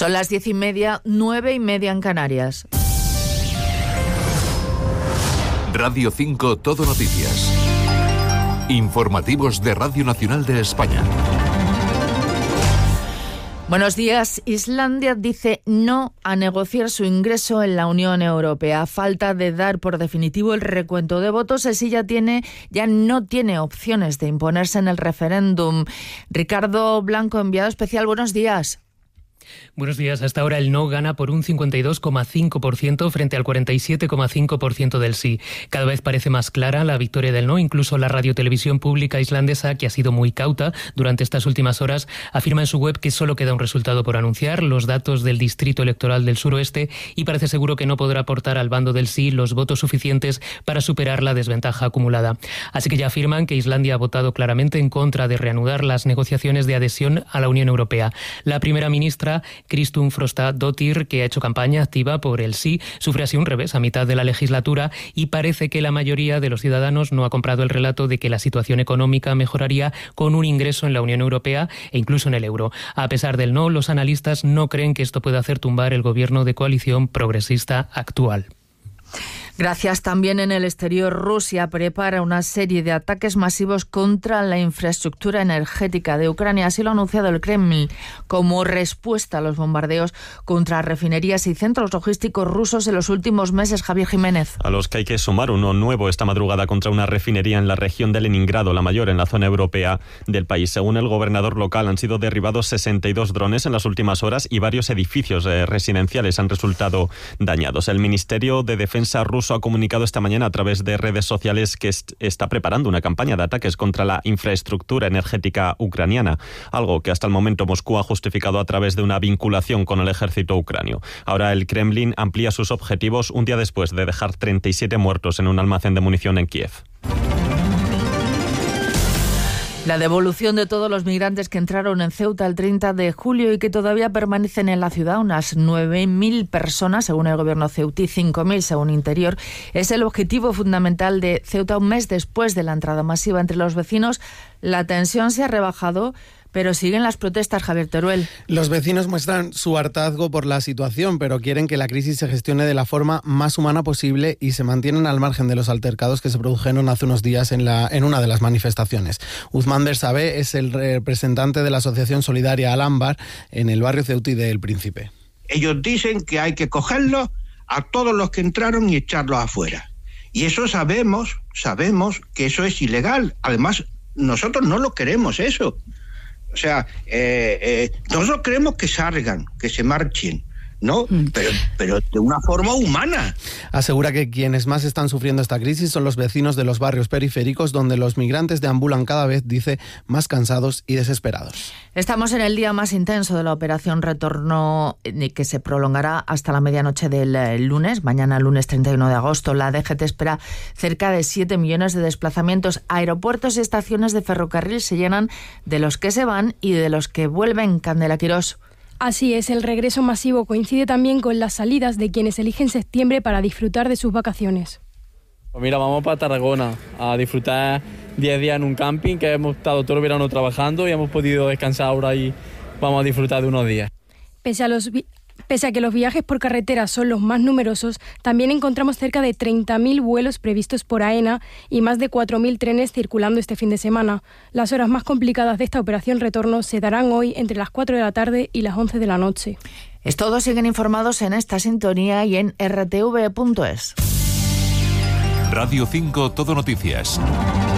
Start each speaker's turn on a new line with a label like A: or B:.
A: Son las 10:30, 9:30 en Canarias.
B: Radio 5 Todo Noticias. Informativos de Radio Nacional de España.
A: Buenos días. Islandia dice no a negociar su ingreso en la Unión Europea. A falta de dar por definitivo el recuento de votos, el sí ya no tiene opciones de imponerse en el referéndum. Ricardo Blanco, enviado especial, buenos días.
C: Buenos días. Hasta ahora el no gana por un 52,5% frente al 47,5% del sí. Cada vez parece más clara la victoria del no. Incluso la radiotelevisión pública islandesa, que ha sido muy cauta durante estas últimas horas, afirma en su web que solo queda un resultado por anunciar, los datos del Distrito Electoral del Suroeste, y parece seguro que no podrá aportar al bando del sí los votos suficientes para superar la desventaja acumulada. Así que ya afirman que Islandia ha votado claramente en contra de reanudar las negociaciones de adhesión a la Unión Europea. La primera ministra Kristrún Frostadóttir, que ha hecho campaña activa por el sí, sufre así un revés a mitad de la legislatura y parece que la mayoría de los ciudadanos no ha comprado el relato de que la situación económica mejoraría con un ingreso en la Unión Europea e incluso en el euro. A pesar del no, los analistas no creen que esto pueda hacer tumbar el gobierno de coalición progresista actual.
A: Gracias. También en el exterior, Rusia prepara una serie de ataques masivos contra la infraestructura energética de Ucrania. Así lo ha anunciado el Kremlin como respuesta a los bombardeos contra refinerías y centros logísticos rusos en los últimos meses. Javier Jiménez.
D: A los que hay que sumar uno nuevo esta madrugada contra una refinería en la región de Leningrado, la mayor en la zona europea del país. Según el gobernador local, han sido derribados 62 drones en las últimas horas y varios edificios residenciales han resultado dañados. El Ministerio de Defensa ruso ha comunicado esta mañana a través de redes sociales que está preparando una campaña de ataques contra la infraestructura energética ucraniana, algo que hasta el momento Moscú ha justificado a través de una vinculación con el ejército ucranio. Ahora el Kremlin amplía sus objetivos un día después de dejar 37 muertos en un almacén de munición en Kiev.
A: La devolución de todos los migrantes que entraron en Ceuta el 30 de julio y que todavía permanecen en la ciudad, unas 9.000 personas según el gobierno ceutí, 5.000 según Interior, es el objetivo fundamental de Ceuta. Un mes después de la entrada masiva entre los vecinos, la tensión se ha rebajado, pero siguen las protestas, Javier Teruel.
E: Los vecinos muestran su hartazgo por la situación, pero quieren que la crisis se gestione de la forma más humana posible y se mantienen al margen de los altercados que se produjeron hace unos días en una de las manifestaciones. Uzman Bersabé es el representante de la Asociación Solidaria Al-Ámbar en el barrio ceutí de El Príncipe.
F: Ellos dicen que hay que cogerlos a todos los que entraron y echarlos afuera. Y eso sabemos que eso es ilegal. Además, nosotros no lo queremos eso. O sea, nosotros queremos que salgan, que se marchen, ¿no? Pero de una forma humana.
E: Asegura que quienes más están sufriendo esta crisis son los vecinos de los barrios periféricos, donde los migrantes deambulan cada vez, dice, más cansados y desesperados.
A: Estamos en el día más intenso de la operación Retorno, que se prolongará hasta la medianoche del lunes, mañana lunes 31 de agosto. La DGT espera cerca de 7 millones de desplazamientos. Aeropuertos y estaciones de ferrocarril se llenan de los que se van y de los que vuelven. Candela Quirós.
G: Así es, el regreso masivo coincide también con las salidas de quienes eligen septiembre para disfrutar de sus vacaciones.
H: Pues mira, vamos para Tarragona a disfrutar 10 días en un camping, que hemos estado todo el verano trabajando y hemos podido descansar ahora y vamos a disfrutar de unos días.
G: Pese a que los viajes por carretera son los más numerosos, también encontramos cerca de 30.000 vuelos previstos por AENA y más de 4.000 trenes circulando este fin de semana. Las horas más complicadas de esta operación Retorno se darán hoy entre las 4 de la tarde y las 11 de la noche.
A: Todos siguen informados en esta sintonía y en rtv.es.
B: Radio 5 Todo Noticias.